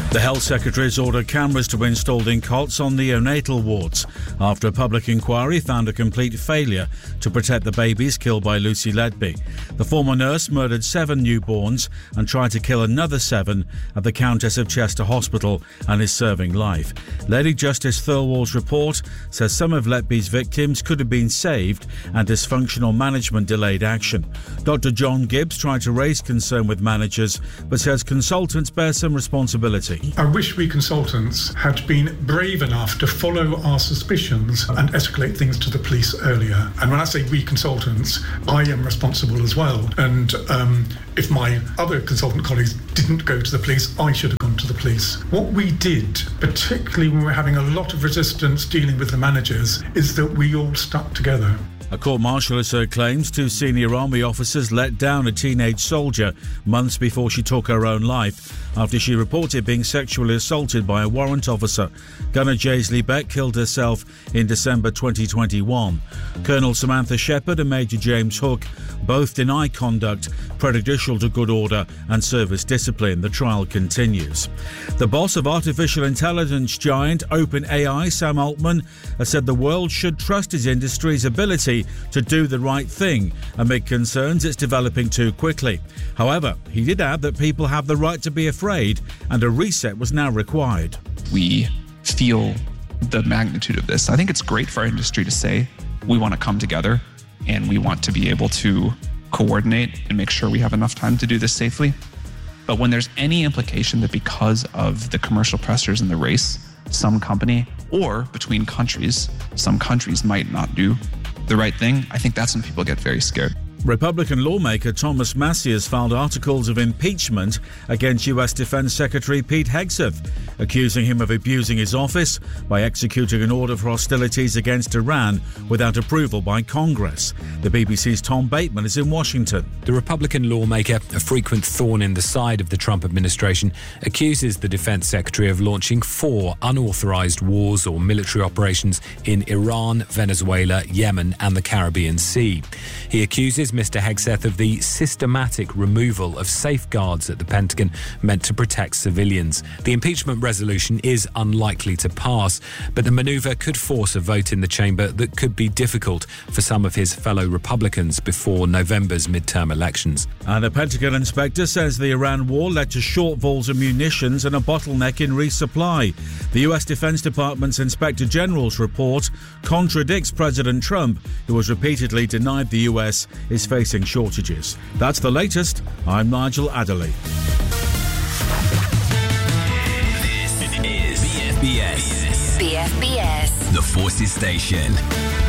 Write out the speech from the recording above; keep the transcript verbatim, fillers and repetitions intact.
The Health Secretary's ordered cameras to be installed in cots on neonatal wards after a public inquiry found a complete failure to protect the babies killed by Lucy Letby. The former nurse murdered seven newborns and tried to kill another seven at the Countess of Chester Hospital and is serving life. Lady Justice Thirlwall's report says some of Letby's victims could have been saved and dysfunctional management delayed action. Doctor John Gibbs tried to raise concern with managers but says consultants bear some responsibility. I wish we consultants had been brave enough to follow our suspicions and escalate things to the police earlier. And when I say we consultants, I am responsible as well. And um, if my other consultant colleagues didn't go to the police, I should have gone to the police. What we did, particularly when we're having a lot of resistance dealing with the managers, is that we all stuck together. A court-martial has heard claims two senior army officers let down a teenage soldier months before she took her own life after she reported being sexually assaulted by a warrant officer. Gunner Jaisley Beck killed herself in December twenty twenty-one. Colonel Samantha Shepherd and Major James Hook both deny conduct prejudicial to good order and service discipline. The trial continues. The boss of artificial intelligence giant OpenAI, Sam Altman, has said the world should trust his industry's ability to do the right thing amid concerns it's developing too quickly. However, he did add that people have the right to be afraid and a reset was now required. We feel the magnitude of this. I think it's great for our industry to say we want to come together and we want to be able to coordinate and make sure we have enough time to do this safely. But when there's any implication that because of the commercial pressures in the race, some company or between countries, some countries might not do the right thing, I think that's when people get very scared. Republican lawmaker Thomas Massie has filed articles of impeachment against U S Defense Secretary Pete Hegseth, accusing him of abusing his office by executing an order for hostilities against Iran without approval by Congress. The B B C's Tom Bateman is in Washington. The Republican lawmaker, a frequent thorn in the side of the Trump administration, accuses the Defense Secretary of launching four unauthorized wars or military operations in Iran, Venezuela, Yemen and the Caribbean Sea. He accuses Mister Hegseth of the systematic removal of safeguards at the Pentagon meant to protect civilians. The impeachment resolution is unlikely to pass, but the manoeuvre could force a vote in the chamber that could be difficult for some of his fellow Republicans before November's midterm elections. And a Pentagon inspector says the Iran war led to shortfalls of munitions and a bottleneck in resupply. The U S Defense Department's Inspector General's report contradicts President Trump, who has repeatedly denied the U S is facing shortages. That's the latest. I'm Nigel Adderley. This is B F B S. B F B S. The Forces Station.